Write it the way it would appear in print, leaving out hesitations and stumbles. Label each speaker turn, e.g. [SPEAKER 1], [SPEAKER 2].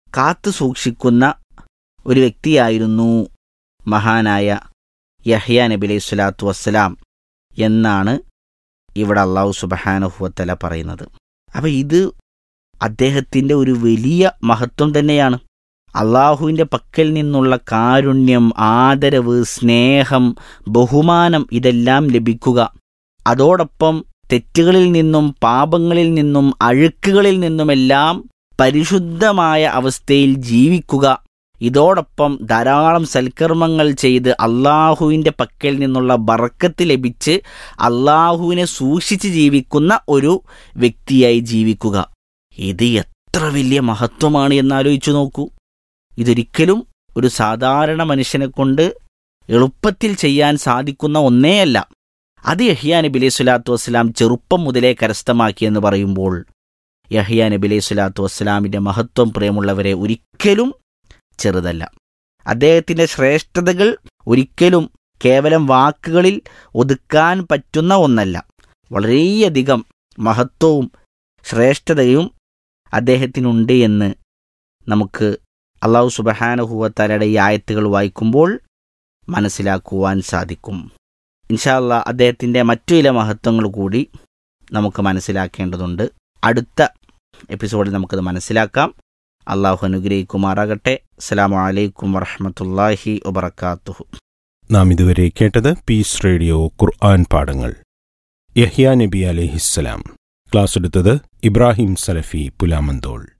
[SPEAKER 1] കാത്തു സൂക്ഷിക്കുന്ന ഒരു വ്യക്തിയായിരുന്നു മഹാനായ യഹ്യ നബി അലൈഹി സ്വലാത്തു വസ്സലാം എന്നാണ് ഇവിടെ അല്ലാഹു സുബ്ഹാനഹു വ തആല പറയുന്നത്. അപ്പോൾ ഇത് അദ്ദേഹത്തിൻ്റെ ഒരു വലിയ മഹത്വം തന്നെയാണ്. അള്ളാഹുവിൻ്റെ പക്കൽ നിന്നുള്ള കാരുണ്യം, ആദരവ്, സ്നേഹം, ബഹുമാനം ഇതെല്ലാം ലഭിക്കുക, അതോടൊപ്പം തെറ്റുകളിൽ നിന്നും പാപങ്ങളിൽ നിന്നും അഴുക്കുകളിൽ നിന്നുമെല്ലാം പരിശുദ്ധമായ അവസ്ഥയിൽ ജീവിക്കുക, ഇതോടൊപ്പം ധാരാളം സൽക്കർമ്മങ്ങൾ ചെയ്ത് അള്ളാഹുവിൻ്റെ പക്കൽ നിന്നുള്ള ബറക്കത്ത് ലഭിച്ച് അള്ളാഹുവിനെ സൂക്ഷിച്ച് ജീവിക്കുന്ന ഒരു വ്യക്തിയായി ജീവിക്കുക, ഇത് എത്ര വലിയ മഹത്വമാണ് എന്നാലോചിച്ചു നോക്കൂ. ഇതൊരിക്കലും ഒരു സാധാരണ മനുഷ്യനെ കൊണ്ട് എളുപ്പത്തിൽ ചെയ്യാൻ സാധിക്കുന്ന ഒന്നേയല്ല. അത് യഹ്യ നബി അലൈഹി സ്വലാത്തു വസ്സലാം ചെറുപ്പം മുതലേ കരസ്ഥമാക്കിയെന്ന് പറയുമ്പോൾ യഹ്യ നബി അലൈഹി സ്വലാത്തു വസ്സലാമിൻ്റെ മഹത്വം, പ്രിയമുള്ളവരെ, ഒരിക്കലും ചെറുതല്ല. അദ്ദേഹത്തിൻ്റെ ശ്രേഷ്ഠതകൾ ഒരിക്കലും കേവലം വാക്കുകളിൽ ഒതുക്കാൻ പറ്റുന്ന ഒന്നല്ല. വളരെയധികം മഹത്വവും ശ്രേഷ്ഠതയും അദ്ദേഹത്തിനുണ്ട് എന്ന് നമുക്ക് അല്ലാഹു സുബ്ഹാനഹു വ തആലയുടെ ഈ ആയത്തുകൾ വായിക്കുമ്പോൾ മനസ്സിലാക്കുവാൻ സാധിക്കും. ഇൻഷാ അല്ലാഹ് അദ്ദേഹത്തിൻ്റെ മറ്റു ചില മഹത്വങ്ങൾ കൂടി നമുക്ക് മനസ്സിലാക്കേണ്ടതുണ്ട്. അടുത്ത എപ്പിസോഡിൽ നമുക്കത് മനസ്സിലാക്കാം. അള്ളാഹു അനുഗ്രഹിക്കുമാറാകട്ടെ. അസ്സലാമു അലൈക്കും വറഹ്മത്തുള്ളാഹി വബറകാതുഹു.
[SPEAKER 2] നാം ഇതുവരെ കേട്ടത് പീസ് റേഡിയോ ഖുർആൻ പാഠങ്ങൾ. യഹ്യ നബി അലൈഹിസ്സലാം. ക്ലാസ് എടുത്തത് ഇബ്രാഹിം സലഫി പുലാമന്തോൾ.